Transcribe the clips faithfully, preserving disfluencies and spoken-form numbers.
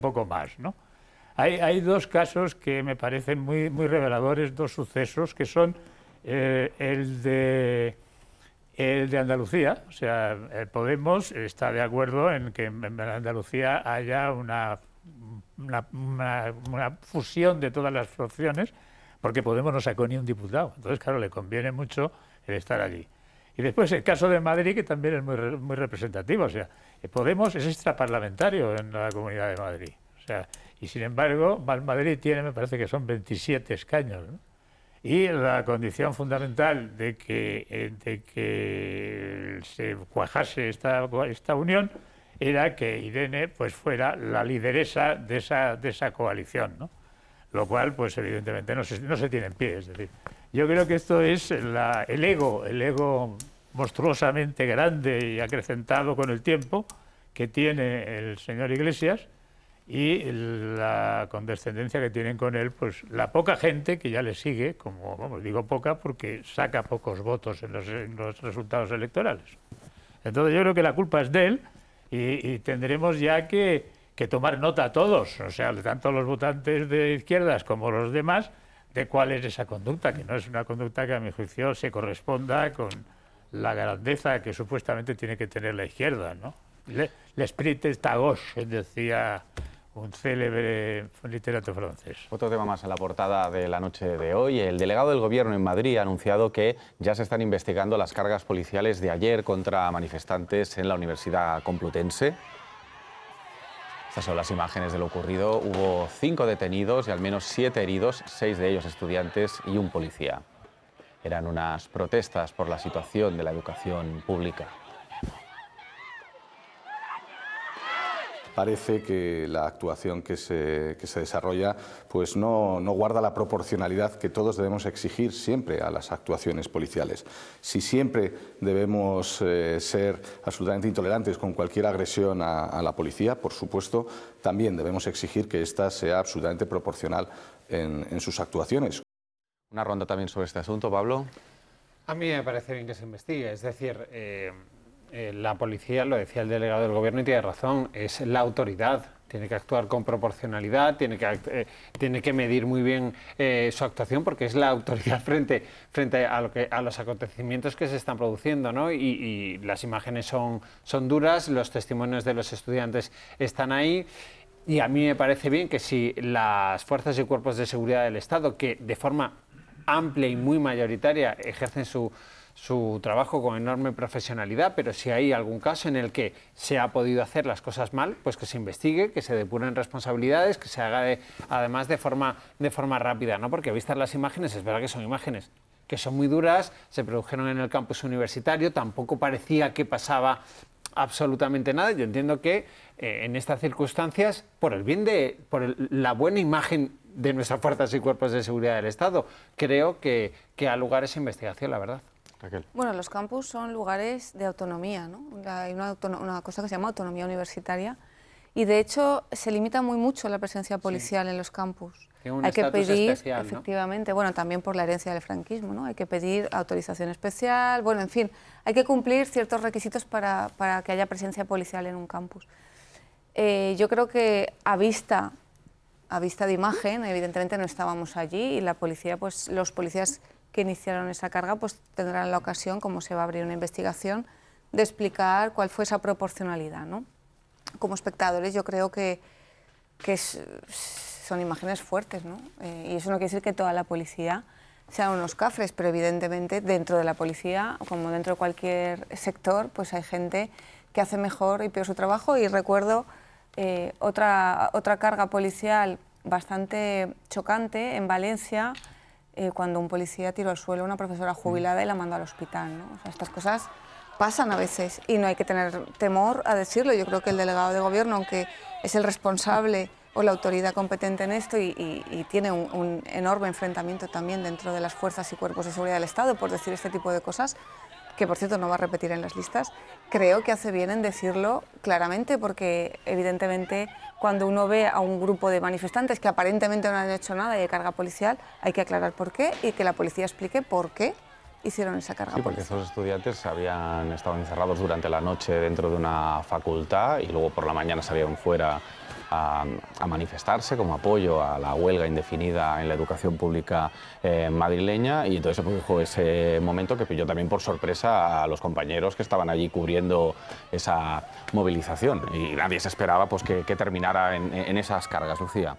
poco más, ¿no? Hay, hay dos casos que me parecen muy, muy reveladores, dos sucesos, que son eh, el, de, el de Andalucía. O sea, el Podemos está de acuerdo en que en Andalucía haya una, una, una, una fusión de todas las opciones, porque Podemos no sacó ni un diputado. Entonces, claro, le conviene mucho el estar allí. Y después el caso de Madrid, que también es muy, muy representativo. O sea, Podemos es extraparlamentario en la Comunidad de Madrid. O sea, y sin embargo, Madrid tiene, me parece que son veintisiete escaños, ¿no? Y la condición fundamental de que, de que se cuajase esta, esta unión era que Irene pues, fuera la lideresa de esa, de esa coalición, ¿no? Lo cual, pues evidentemente, no se, no se tiene en pie. Es decir, yo creo que esto es la, el ego, el ego monstruosamente grande y acrecentado con el tiempo que tiene el señor Iglesias, y la condescendencia que tienen con él, pues la poca gente que ya le sigue, como vamos, digo poca porque saca pocos votos en los, en los resultados electorales. Entonces yo creo que la culpa es de él, y, y tendremos ya que, que tomar nota todos, o sea, tanto los votantes de izquierdas como los demás, de cuál es esa conducta, que no es una conducta que a mi juicio se corresponda con la grandeza que supuestamente tiene que tener la izquierda, ¿no? L'esprit est à gauche, decía un célebre literato francés. Otro tema más en la portada de la noche de hoy. El delegado del Gobierno en Madrid ha anunciado que ya se están investigando las cargas policiales de ayer contra manifestantes en la Universidad Complutense. Estas son las imágenes de lo ocurrido. Hubo cinco detenidos y al menos siete heridos, seis de ellos estudiantes y un policía. Eran unas protestas por la situación de la educación pública. Parece que la actuación que se, que se desarrolla pues no, no guarda la proporcionalidad que todos debemos exigir siempre a las actuaciones policiales. Si siempre debemos eh, ser absolutamente intolerantes con cualquier agresión a, a la policía, por supuesto, también debemos exigir que ésta sea absolutamente proporcional en, en sus actuaciones. Una ronda también sobre este asunto, Pablo. A mí me parece bien que se investigue, es decir, eh, eh, la policía, lo decía el delegado del Gobierno y tiene razón, es la autoridad, tiene que actuar con proporcionalidad, tiene que, eh, tiene que medir muy bien eh, su actuación porque es la autoridad frente, frente a, lo que, a los acontecimientos que se están produciendo, ¿no? Y, y las imágenes son, son duras, los testimonios de los estudiantes están ahí. Y a mí me parece bien que si las fuerzas y cuerpos de seguridad del Estado, que de forma amplia y muy mayoritaria ejercen su, su trabajo con enorme profesionalidad, pero si hay algún caso en el que se ha podido hacer las cosas mal, pues que se investigue, que se depuren responsabilidades, que se haga de, además de forma, de forma rápida, ¿no? Porque vistas las imágenes, es verdad que son imágenes que son muy duras, se produjeron en el campus universitario, tampoco parecía que pasaba absolutamente nada. Yo entiendo que eh, en estas circunstancias, por el bien de, por el, la buena imagen de nuestras fuerzas y cuerpos de seguridad del Estado, creo que, que ha lugar esa investigación, la verdad. Raquel. Bueno, los campus son lugares de autonomía, ¿no? Hay una, una cosa que se llama autonomía universitaria y de hecho se limita muy mucho la presencia policial sí. en los campus. Tiene un Hay que pedir, especial, efectivamente, ¿no? Bueno, también por la herencia del franquismo, ¿no? Hay que pedir autorización especial, bueno, en fin, hay que cumplir ciertos requisitos para, para que haya presencia policial en un campus. Eh, yo creo que a vista, a vista de imagen, evidentemente no estábamos allí y la policía, pues los policías que iniciaron esa carga, pues tendrán la ocasión, como se va a abrir una investigación, de explicar cuál fue esa proporcionalidad, ¿no? Como espectadores yo creo que, que es, son imágenes fuertes, ¿no? Eh, y eso no quiere decir que toda la policía sean unos cafres, pero evidentemente dentro de la policía, como dentro de cualquier sector, pues hay gente que hace mejor y peor su trabajo. Y recuerdo eh, otra, otra carga policial bastante chocante en Valencia, eh, cuando un policía tiró al suelo a una profesora jubilada y la mandó al hospital, ¿no? O sea, estas cosas pasan a veces y no hay que tener temor a decirlo. Yo creo que el delegado de Gobierno, aunque es el responsable o la autoridad competente en esto y, y, y tiene un, un enorme enfrentamiento también dentro de las fuerzas y cuerpos de seguridad del Estado por decir este tipo de cosas, que por cierto no va a repetir en las listas, creo que hace bien en decirlo claramente, porque evidentemente cuando uno ve a un grupo de manifestantes que aparentemente no han hecho nada y hay carga policial, hay que aclarar por qué y que la policía explique por qué hicieron esa carga sí, porque policial. estos estudiantes habían estado encerrados durante la noche dentro de una facultad y luego por la mañana salieron fuera a, a manifestarse como apoyo a la huelga indefinida en la educación pública eh, madrileña, y entonces se produjo ese momento que pilló también por sorpresa a los compañeros que estaban allí cubriendo esa movilización, y nadie se esperaba pues, que, que terminara en, en esas cargas. Lucía.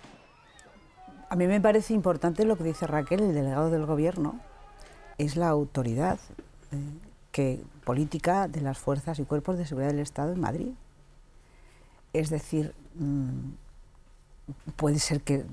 A mí me parece importante lo que dice Raquel, el delegado del Gobierno es la autoridad eh, que, política de las fuerzas y cuerpos de seguridad del Estado en Madrid. Es decir, mmm, puede ser que,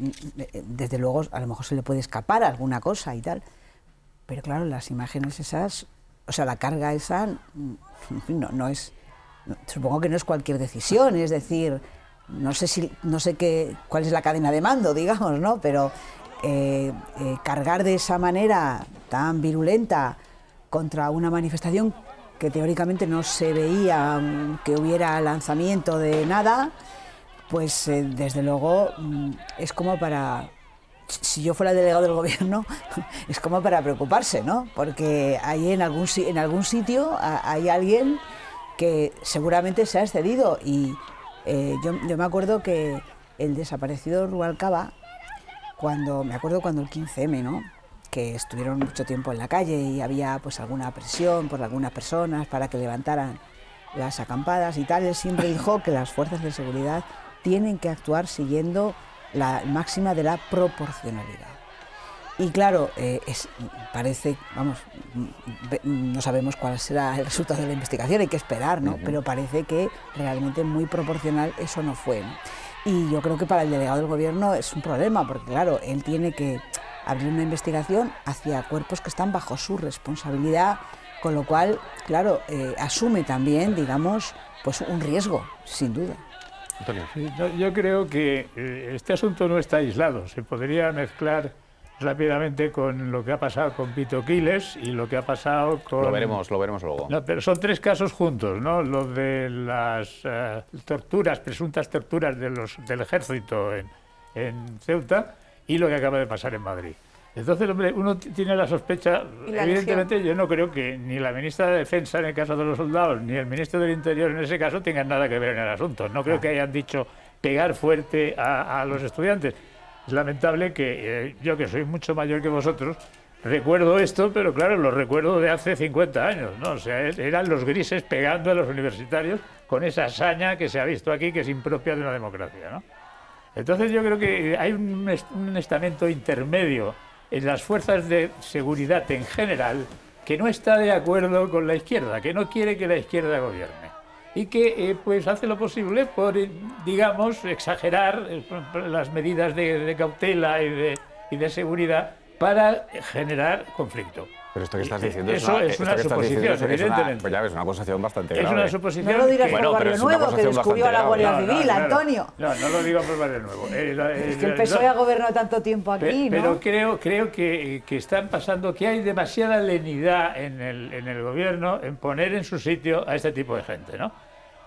desde luego, a lo mejor se le puede escapar alguna cosa y tal, pero claro, las imágenes esas, o sea, la carga esa, en fin, no, no es, no, supongo que no es cualquier decisión, es decir, no sé si, no sé qué, cuál es la cadena de mando, digamos, ¿no? Pero eh, eh, cargar de esa manera tan virulenta contra una manifestación que teóricamente no se veía um, que hubiera lanzamiento de nada, pues eh, desde luego um, es como para, si yo fuera el delegado del Gobierno, es como para preocuparse, ¿no? Porque ahí en algún, en algún sitio a, hay alguien que seguramente se ha excedido, y eh, yo, yo me acuerdo que el desaparecido Rubalcaba, cuando, me acuerdo cuando el quince eme, ¿no?, que estuvieron mucho tiempo en la calle y había pues alguna presión por algunas personas para que levantaran las acampadas y tal, él siempre dijo que las fuerzas de seguridad tienen que actuar siguiendo la máxima de la proporcionalidad. Y claro, eh, es, parece, vamos, no sabemos cuál será el resultado de la investigación, hay que esperar, ¿no? Uh-huh. Pero parece que realmente muy proporcional eso no fue, ¿no? Y yo creo que para el delegado del Gobierno es un problema, porque claro, él tiene que abrir una investigación hacia cuerpos que están bajo su responsabilidad, con lo cual, claro, eh, asume también, digamos, pues un riesgo, sin duda. Antonio. Sí, no, yo creo que eh, este asunto no está aislado, se podría mezclar rápidamente con lo que ha pasado con Vito Quiles y lo que ha pasado con... Lo veremos, lo veremos luego. No, pero son tres casos juntos, ¿no? Lo de las uh, torturas, presuntas torturas de los, del ejército en, en Ceuta, y lo que acaba de pasar en Madrid. Entonces, hombre, uno tiene la sospecha, la evidentemente legión? Yo no creo que ni la ministra de Defensa en el caso de los soldados, ni el ministro del Interior en ese caso tengan nada que ver en el asunto. No creo que hayan dicho pegar fuerte a, a los estudiantes. Es lamentable que eh, yo, que soy mucho mayor que vosotros, recuerdo esto, pero claro, lo recuerdo de hace cincuenta años, ¿no? O sea, eran los grises pegando a los universitarios con esa hazaña que se ha visto aquí, que es impropia de una democracia, ¿no? Entonces yo creo que hay un, un estamento intermedio en las fuerzas de seguridad en general que no está de acuerdo con la izquierda, que no quiere que la izquierda gobierne y que eh, pues hace lo posible por, eh, digamos, exagerar eh, las medidas de, de cautela y de, y de seguridad para generar conflicto. Pero esto que estás diciendo Eso es es una, una suposición, es una, evidentemente. Pues ya ves, una acusación bastante Es grave. una suposición. No lo dirás que... por Bueno, pero Barrio es una Nuevo, que acusación descubrió a la bastante Guardia grave. Civil, no, no, Antonio. No, no lo digo por Barrio Nuevo. Eh, la, eh, Es que el la- P S O E no, ha gobernado tanto tiempo aquí, pe- ¿no? Pero creo, creo que, que están pasando, que hay demasiada lenidad en el, en el gobierno en poner en su sitio a este tipo de gente, ¿no?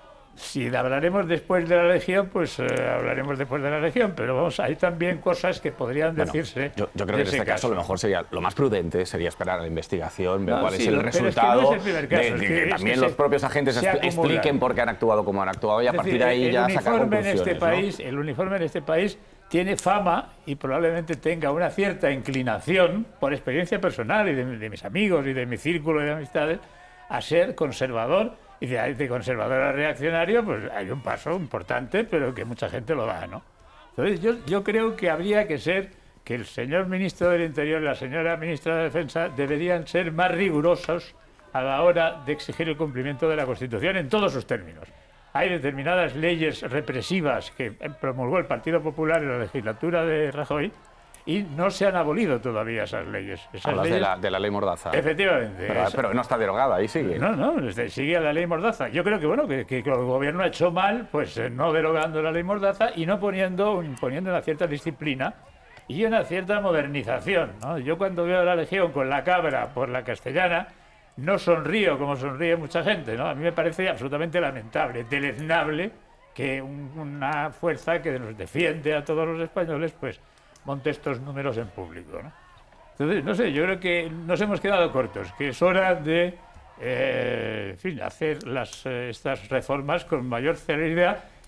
Si hablaremos después de la Legión, pues eh, hablaremos después de la Legión, pero vamos, hay también cosas que podrían Bueno, decirse. yo, yo creo de que en ese este caso, lo mejor sería, lo más prudente sería esperar a la investigación, ver No, cuál sí, es el lo- pero es que resultado, no es el primer caso, de, es de que- que es también que los se- propios agentes se expl- acumulan. expliquen por qué han actuado como han actuado, y a Es partir decir, de ahí el ya sacar uniforme en conclusiones. este ¿no? país, el uniforme en este país tiene fama y probablemente tenga una cierta inclinación, por experiencia personal y de, de mis amigos y de mi círculo de amistades, a ser conservador, y de, de conservador a reaccionario, pues hay un paso importante, pero que mucha gente lo da, ¿no? Entonces yo, yo creo que habría que ser, que el señor ministro del Interior y la señora ministra de Defensa deberían ser más rigurosos a la hora de exigir el cumplimiento de la Constitución en todos sus términos. Hay determinadas leyes represivas que promulgó el Partido Popular en la legislatura de Rajoy y no se han abolido todavía esas leyes. Esas Hablas de leyes, la, de la ley Mordaza. efectivamente. Pero, esa- pero no está derogada, ahí sigue. no, no, este, sigue la ley Mordaza. Yo creo que bueno que, que el gobierno ha hecho mal, pues eh, no derogando la ley Mordaza y no poniendo, imponiendo una cierta disciplina y una cierta modernización, ¿no? Yo cuando veo a la Legión con la cabra por la castellana, no sonrío como sonríe mucha gente, ¿no? A mí me parece absolutamente lamentable, deleznable que un- una fuerza que nos defiende a todos los españoles, pues monte estos números en público, ¿no? Entonces, no sé, yo creo que nos hemos quedado cortos, que es hora de eh, en fin, hacer las, eh, estas reformas con mayor celeridad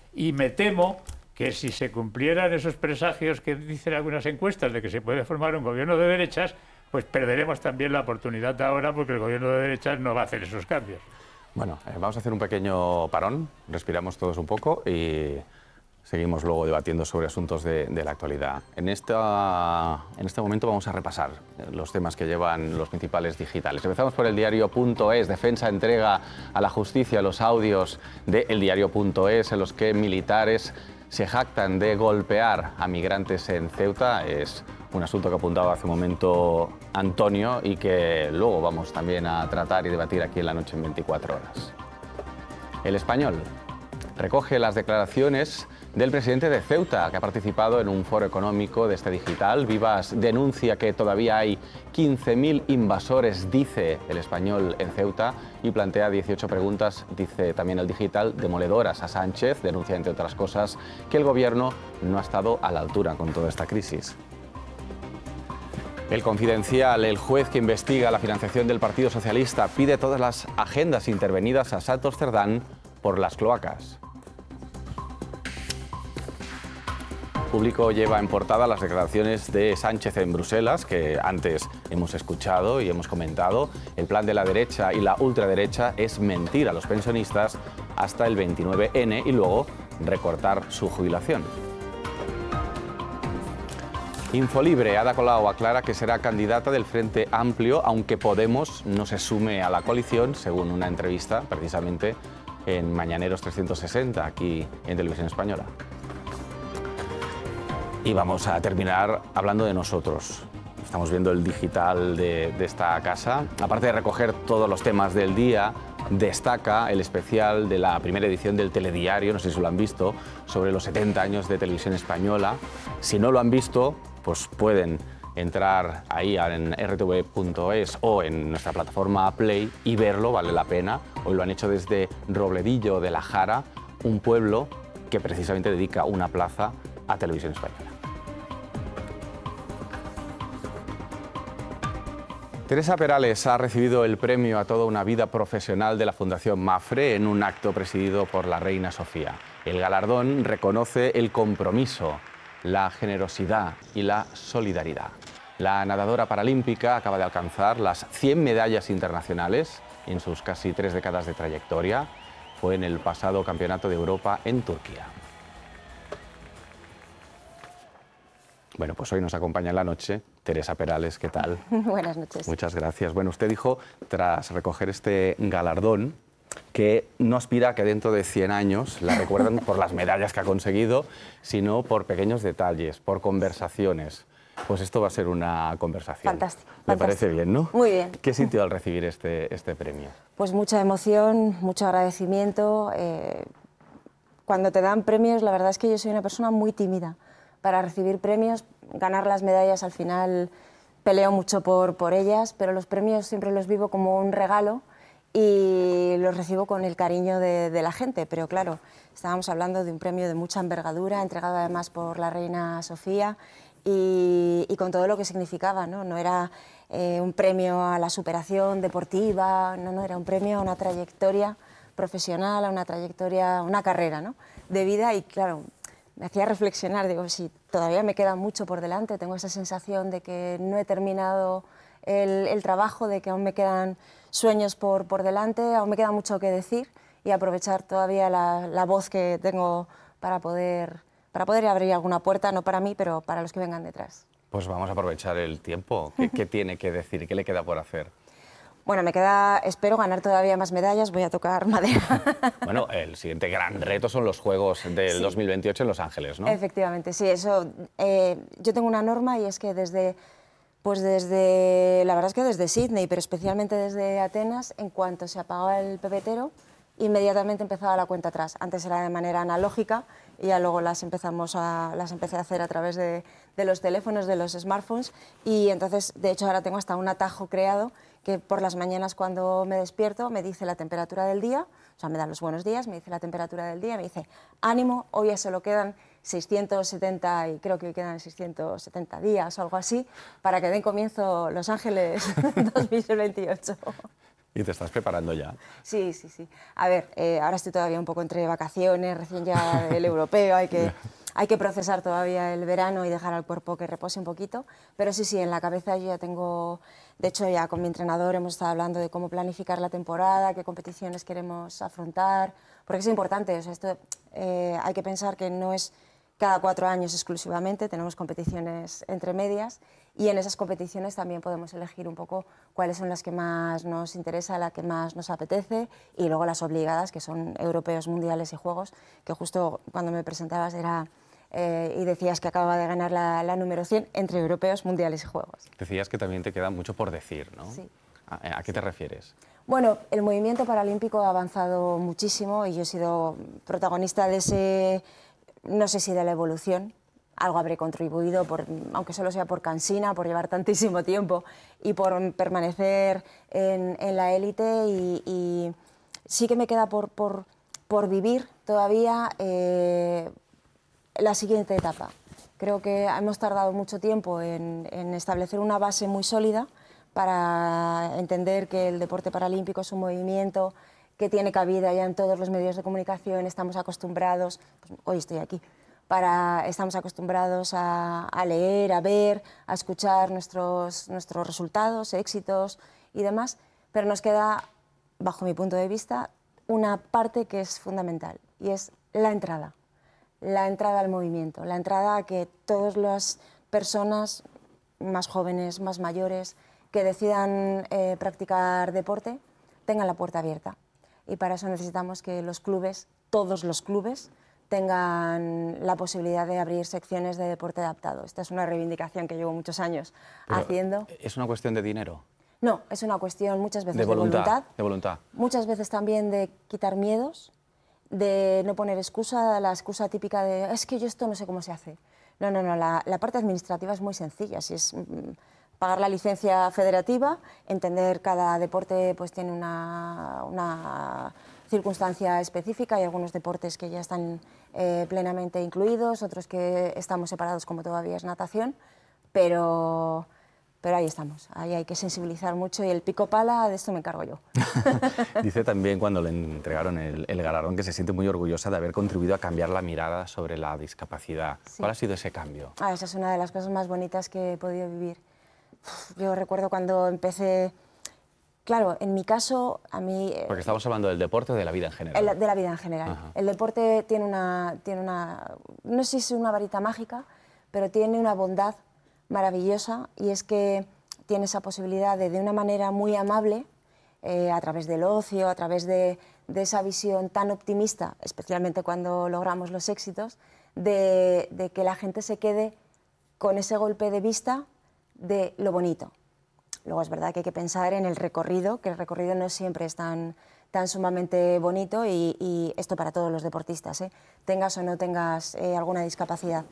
y me temo que si se cumplieran esos presagios que dicen algunas encuestas de que se puede formar un gobierno de derechas, pues perderemos también la oportunidad de ahora, porque el gobierno de derechas no va a hacer esos cambios. Bueno, eh, vamos a hacer un pequeño parón, respiramos todos un poco y seguimos luego debatiendo sobre asuntos de, de la actualidad. En, esta, en este momento vamos a repasar los temas que llevan los principales digitales. Empezamos por el diario punto es. Defensa entrega a la justicia los audios de el diario punto es en los que militares se jactan de golpear a migrantes en Ceuta. Es un asunto que apuntaba hace un momento Antonio y que luego vamos también a tratar y debatir aquí en La Noche en veinticuatro horas. El Español recoge las declaraciones del presidente de Ceuta, que ha participado en un foro económico de este digital. Vivas denuncia que todavía hay quince mil invasores, dice El Español, en Ceuta, y plantea dieciocho preguntas, dice también el digital, demoledoras a Sánchez. Denuncia, entre otras cosas, que el gobierno no ha estado a la altura con toda esta crisis. El Confidencial, el juez que investiga la financiación del Partido Socialista, pide todas las agendas intervenidas a Santos Cerdán por las cloacas. Público lleva en portada las declaraciones de Sánchez en Bruselas, que antes hemos escuchado y hemos comentado. El plan de la derecha y la ultraderecha es mentir a los pensionistas hasta el veintinueve ene y luego recortar su jubilación. Infolibre, Ada Colau aclara que será candidata del Frente Amplio, aunque Podemos no se sume a la coalición, según una entrevista precisamente en Mañaneros trescientos sesenta, aquí en Televisión Española. Y vamos a terminar hablando de nosotros. Estamos viendo el digital de, de esta casa. Aparte de recoger todos los temas del día, destaca el especial de la primera edición del Telediario, no sé si lo han visto, sobre los setenta años de Televisión Española. Si no lo han visto, pues pueden entrar ahí en erre te ve punto es o en nuestra plataforma Play y verlo, vale la pena. Hoy lo han hecho desde Robledillo de la Jara, un pueblo que precisamente dedica una plaza a Televisión Española. Teresa Perales ha recibido el premio a toda una vida profesional de la Fundación Mafre en un acto presidido por la reina Sofía. El galardón reconoce el compromiso, la generosidad y la solidaridad. La nadadora paralímpica acaba de alcanzar las cien medallas internacionales en sus casi tres décadas de trayectoria. Fue en el pasado Campeonato de Europa en Turquía. Bueno, pues hoy nos acompaña en la noche Teresa Perales, ¿qué tal? Buenas noches. Muchas gracias. Bueno, usted dijo, tras recoger este galardón, que no aspira a que dentro de cien años la recuerden por las medallas que ha conseguido, sino por pequeños detalles, por conversaciones. Pues esto va a ser una conversación. Fantástico. ¿Le fantástico. parece bien, no? Muy bien. ¿Qué sintió al recibir este, este premio? Pues mucha emoción, mucho agradecimiento. Eh, cuando te dan premios, la verdad es que yo soy una persona muy tímida para recibir premios. Ganar las medallas al final peleo mucho por, por ellas, pero los premios siempre los vivo como un regalo y los recibo con el cariño de, de la gente. Pero claro, estábamos hablando de un premio de mucha envergadura, entregado además por la reina Sofía y, y con todo lo que significaba, ¿no? No era eh, un premio a la superación deportiva, no, no, era un premio a una trayectoria profesional, a una trayectoria, a una carrera, ¿no?, de vida. Y claro, me hacía reflexionar, digo, si todavía me queda mucho por delante, tengo esa sensación de que no he terminado el, el trabajo, de que aún me quedan sueños por, por delante, aún me queda mucho que decir y aprovechar todavía la, la voz que tengo para poder, para poder abrir alguna puerta, no para mí, pero para los que vengan detrás. Pues vamos a aprovechar el tiempo. ¿Qué, qué tiene que decir? ¿Qué le queda por hacer? Bueno, me queda, espero ganar todavía más medallas, voy a tocar madera. Bueno, el siguiente gran reto son los Juegos del sí. dos mil veintiocho en Los Ángeles, ¿no? Efectivamente, sí, eso. Eh, yo tengo una norma y es que desde, pues desde, la verdad es que desde Sydney, pero especialmente desde Atenas, en cuanto se apagaba el pepetero, inmediatamente empezaba la cuenta atrás. Antes era de manera analógica y ya luego las, empezamos a, las empecé a hacer a través de, de los teléfonos, de los smartphones, y entonces, de hecho, ahora tengo hasta un atajo creado que por las mañanas cuando me despierto me dice la temperatura del día, o sea, me da los buenos días, me dice la temperatura del día, me dice, ánimo, hoy ya solo quedan seiscientos setenta, y creo que hoy quedan seiscientos setenta días o algo así, para que den comienzo Los Ángeles dos mil veintiocho. ¿Y te estás preparando ya? Sí, sí, sí. A ver, eh, ahora estoy todavía un poco entre vacaciones, recién ya del europeo, hay que, hay que procesar todavía el verano y dejar al cuerpo que repose un poquito, pero sí, sí, en la cabeza yo ya tengo, de hecho ya con mi entrenador hemos estado hablando de cómo planificar la temporada, qué competiciones queremos afrontar, porque es importante, o sea, esto, eh, hay que pensar que no es cada cuatro años exclusivamente, tenemos competiciones entre medias y en esas competiciones también podemos elegir un poco cuáles son las que más nos interesa, las que más nos apetece y luego las obligadas, que son europeos, mundiales y juegos, que justo cuando me presentabas era, eh, y decías que acababa de ganar la, la número cien entre europeos, mundiales y juegos. Decías que también te queda mucho por decir, ¿no? Sí. ¿A, a qué te refieres? Bueno, el movimiento paralímpico ha avanzado muchísimo y yo he sido protagonista de ese, no sé si de la evolución, algo habré contribuido, por, aunque solo sea por cansina, por llevar tantísimo tiempo y por permanecer en, en la élite y, y sí que me queda por, por, por vivir todavía eh, la siguiente etapa. Creo que hemos tardado mucho tiempo en, en establecer una base muy sólida para entender que el deporte paralímpico es un movimiento que tiene cabida ya en todos los medios de comunicación, estamos acostumbrados, pues, hoy estoy aquí, para, estamos acostumbrados a, a leer, a ver, a escuchar nuestros, nuestros resultados, éxitos y demás, pero nos queda, bajo mi punto de vista, una parte que es fundamental y es la entrada, la entrada al movimiento, la entrada a que todas las personas más jóvenes, más mayores, que decidan eh, practicar deporte, tengan la puerta abierta. Y para eso necesitamos que los clubes, todos los clubes, tengan la posibilidad de abrir secciones de deporte adaptado. Esta es una reivindicación que llevo muchos años Pero haciendo. ¿Es una cuestión de dinero? No, es una cuestión muchas veces De voluntad, de voluntad, de voluntad. Muchas veces también de quitar miedos, de no poner excusa, la excusa típica de es que yo esto no sé cómo se hace. No, no, no, la, la parte administrativa es muy sencilla, si es mm, pagar la licencia federativa, entender cada deporte pues tiene una, una circunstancia específica, hay algunos deportes que ya están eh, plenamente incluidos, otros que estamos separados como todavía es natación, pero, pero ahí estamos, ahí hay que sensibilizar mucho y el pico pala de esto me encargo yo. Dice también cuando le entregaron el, el galardón que se siente muy orgullosa de haber contribuido a cambiar la mirada sobre la discapacidad. Sí. ¿Cuál ha sido ese cambio? Ah, esa es una de las cosas más bonitas que he podido vivir. Yo recuerdo cuando empecé, claro, en mi caso, a mí... Porque estamos hablando del deporte o de la vida en general. El, de la vida en general. Ajá. El deporte tiene una, tiene una, no sé si es una varita mágica, pero tiene una bondad maravillosa y es que tiene esa posibilidad de, de una manera muy amable, eh, a través del ocio, a través de, de esa visión tan optimista, especialmente cuando logramos los éxitos, de, de que la gente se quede con ese golpe de vista de lo bonito. Luego es verdad que hay que pensar en el recorrido, que el recorrido no siempre es tan, tan sumamente bonito y, y esto para todos los deportistas, ¿eh? Tengas o no tengas eh, alguna discapacidad.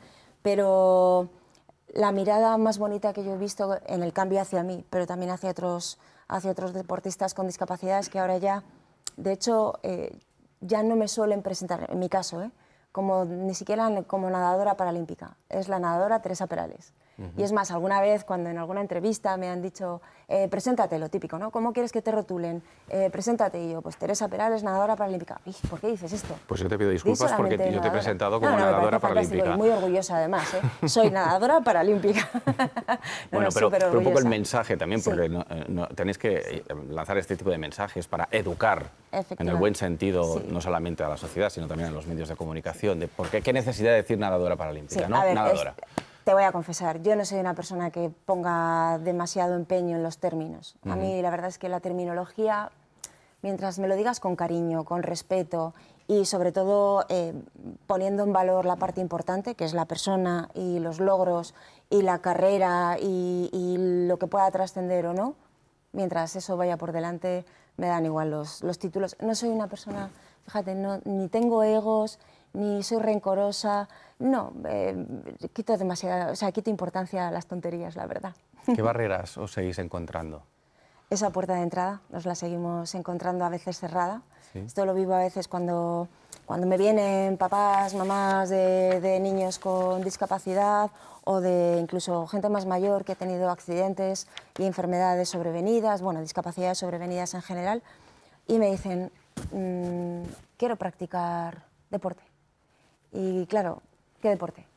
Pero la mirada más bonita que yo he visto en el cambio hacia mí, pero también hacia otros, hacia otros deportistas con discapacidad, es que ahora ya, de hecho, eh, ya no me suelen presentar, en mi caso, ¿eh? como, ni siquiera como nadadora paralímpica, es la nadadora Teresa Perales. Y es más, alguna vez cuando en alguna entrevista me han dicho, eh, preséntate, lo típico, ¿no? ¿Cómo quieres que te rotulen? Eh, preséntate. Y yo, pues Teresa Perales, nadadora paralímpica. ¿Y por qué dices esto? Pues yo te pido disculpas Di porque solamente yo te he nadadora. presentado como No, no, me nadadora parece fantástico paralímpica. y muy orgullosa además, ¿eh? Soy nadadora paralímpica. No, Bueno, no, pero, pero un poco el superorgullosa. mensaje también, Sí. porque no, eh, no- tenéis que eh, lanzar este tipo de mensajes para educar, en el Efectivamente. buen sentido, Sí. no solamente a la sociedad, sino también a los medios de comunicación, de por qué, qué necesidad de decir nadadora paralímpica, Sí, ¿no? a ver, nadadora. es- te voy a confesar, yo no soy una persona que ponga demasiado empeño en los términos. A mí la verdad es que la terminología, mientras me lo digas con cariño, con respeto y sobre todo eh, poniendo en valor la parte importante, que es la persona y los logros y la carrera y, y lo que pueda trascender o no, mientras eso vaya por delante, me dan igual los, los títulos. No soy una persona, fíjate, no, ni tengo egos, ni soy rencorosa, no, eh, quito demasiada, o sea, quito importancia a las tonterías, la verdad. ¿Qué barreras os seguís encontrando? Esa puerta de entrada nos la seguimos encontrando a veces cerrada. Sí. Esto lo vivo a veces cuando, Cuando me vienen papás, mamás de, de niños con discapacidad o de incluso gente más mayor que ha tenido accidentes y enfermedades sobrevenidas, bueno, discapacidades sobrevenidas en general, y me dicen, mmm, quiero practicar deporte. Y claro, ¿qué deporte?